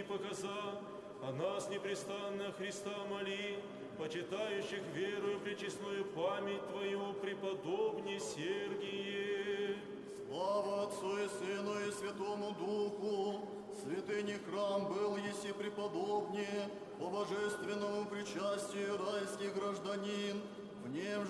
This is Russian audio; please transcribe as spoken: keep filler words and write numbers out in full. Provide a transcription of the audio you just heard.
не показа, а нас непрестанно Христа моли, почитающих верою пречестную память Твою, преподобней Сергие. Слава Отцу и Сыну и Святому Духу, святыни храм был еси преподобнее, по божественному причастию райский гражданин, в нем же